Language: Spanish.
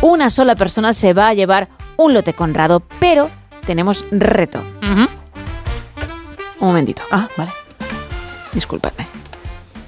una sola persona se va a llevar un lote Conrado, pero tenemos reto. Un momentito. Vale. Disculpadme.